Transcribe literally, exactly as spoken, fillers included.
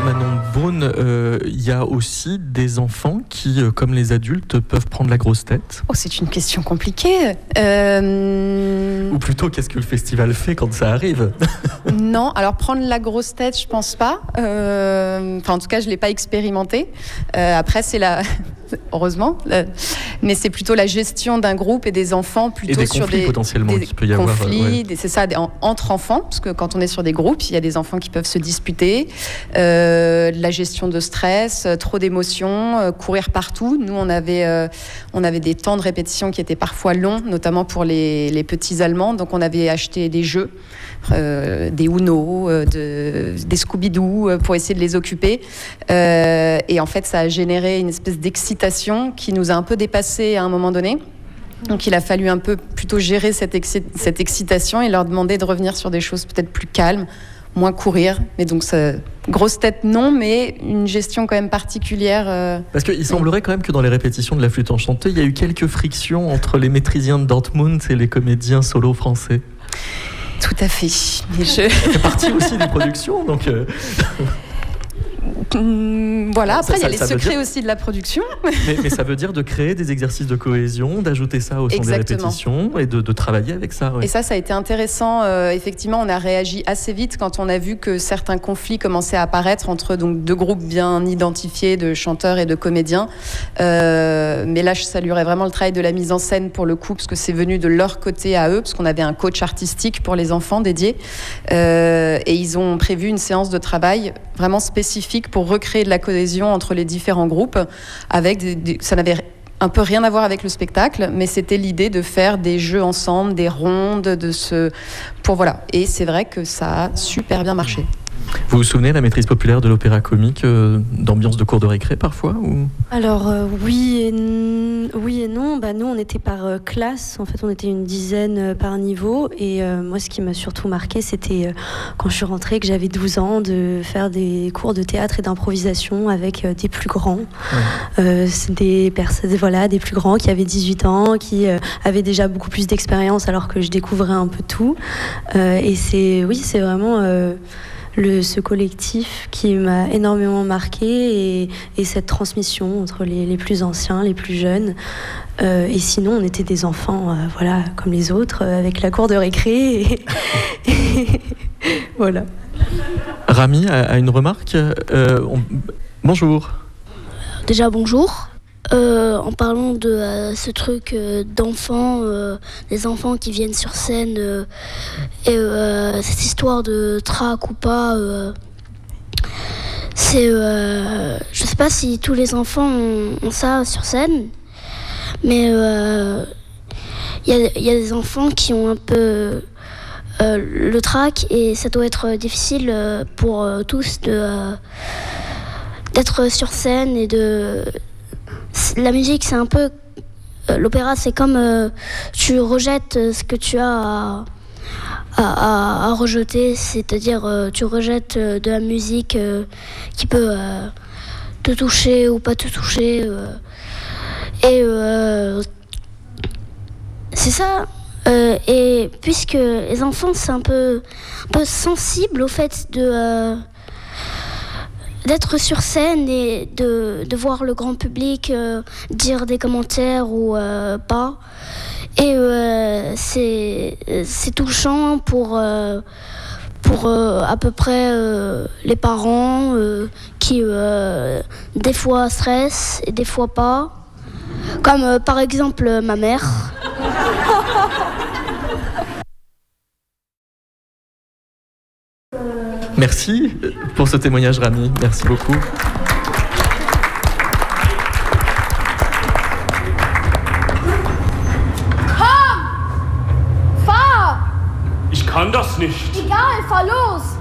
Manon Beaune, euh, il y a aussi des enfants qui, euh, comme les adultes, peuvent prendre la grosse tête. Oh, c'est une question compliquée. Euh... Ou plutôt, qu'est-ce que le festival fait quand ça arrive? Non, alors prendre la grosse tête, je pense pas. Euh... Enfin, en tout cas, je l'ai pas expérimenté. Euh, après, c'est la... Heureusement, euh... mais c'est plutôt la gestion d'un groupe et des enfants plutôt et des sur conflits des potentiellement des qu'il peut y conflits, avoir. Ouais. Des... c'est ça, des... entre enfants, parce que quand on est sur des groupes, il y a des enfants qui peuvent se disputer, euh, la gestion de stress, euh, trop d'émotions, euh, courir partout. Nous, on avait, euh, on avait des temps de répétition qui étaient parfois longs, notamment pour les, les petits Allemands. Donc, on avait acheté des jeux, euh, des Uno, euh, de, des Scooby-Doo, euh, pour essayer de les occuper. Euh, et en fait, ça a généré une espèce d'excitation qui nous a un peu dépassés à un moment donné. Donc il a fallu un peu plutôt gérer cette, exci- cette excitation et leur demander de revenir sur des choses peut-être plus calmes, moins courir. Mais donc, ça, grosse tête, non, mais une gestion quand même particulière. Euh... Parce qu'il semblerait quand même que dans les répétitions de La Flûte Enchantée, il y a eu quelques frictions entre les maîtrisiens de Dortmund et les comédiens solo français. Tout à fait. Mais je... Ça fait partie aussi des productions, donc... Euh... Mmh, voilà, après ça, il y a ça, les ça secrets dire... aussi de la production. mais, mais ça veut dire de créer des exercices de cohésion, d'ajouter ça au sein des répétitions et de, de travailler avec ça. Ouais. Et ça, ça a été intéressant. Euh, effectivement, on a réagi assez vite quand on a vu que certains conflits commençaient à apparaître entre donc, deux groupes bien identifiés de chanteurs et de comédiens. Euh, mais là, je saluerais vraiment le travail de la mise en scène pour le coup, parce que c'est venu de leur côté à eux, parce qu'on avait un coach artistique pour les enfants dédié. Euh, et ils ont prévu une séance de travail vraiment spécifique pour recréer de la cohésion entre les différents groupes. Avec des, des, ça n'avait un peu rien à voir avec le spectacle, mais c'était l'idée de faire des jeux ensemble, des rondes, de se, pour voilà. Et c'est vrai que ça a super bien marché. Vous vous souvenez, la maîtrise populaire de l'opéra comique, euh, d'ambiance de cours de récré parfois ou... Alors euh, oui, et n- oui et non. Bah, nous, on était par euh, classe. En fait, on était une dizaine euh, par niveau. Et euh, moi, ce qui m'a surtout marqué, c'était euh, quand je suis rentrée, que j'avais douze ans, de faire des cours de théâtre et d'improvisation avec euh, des plus grands. Ouais. Euh, c'est des personnes, voilà, des plus grands qui avaient dix-huit ans, qui euh, avaient déjà beaucoup plus d'expérience, alors que je découvrais un peu tout. Euh, et c'est, oui, c'est vraiment... Euh, Le, ce collectif qui m'a énormément marqué et, et cette transmission entre les, les plus anciens, les plus jeunes. Euh, et sinon, on était des enfants, euh, voilà, comme les autres, euh, avec la cour de récré. Et, et voilà. Rami a, a une remarque. Euh, on... Bonjour. Déjà, bonjour. Euh, en parlant de euh, ce truc euh, d'enfants, euh, des enfants qui viennent sur scène euh, et euh, cette histoire de trac ou pas, euh, c'est, euh, je sais pas si tous les enfants ont, ont ça sur scène, mais il euh, y, y a des enfants qui ont un peu euh, le trac et ça doit être difficile pour euh, tous de, euh, d'être sur scène et de... La musique, c'est un peu... Euh, l'opéra, c'est comme euh, tu rejettes ce que tu as à, à, à, à rejeter, c'est-à-dire euh, tu rejettes euh, de la musique euh, qui peut euh, te toucher ou pas te toucher. Euh, et euh, c'est ça. Euh, et puisque les enfants, c'est un peu, un peu sensible au fait de... Euh, d'être sur scène et de, de voir le grand public euh, dire des commentaires ou euh, pas. Et euh, c'est, c'est touchant pour, euh, pour euh, à peu près euh, les parents euh, qui euh, des fois stressent et des fois pas. Comme euh, par exemple ma mère. Merci pour ce témoignage, Rami. Merci beaucoup. Komm! Fahr! Ich kann das nicht. Egal, fahr los!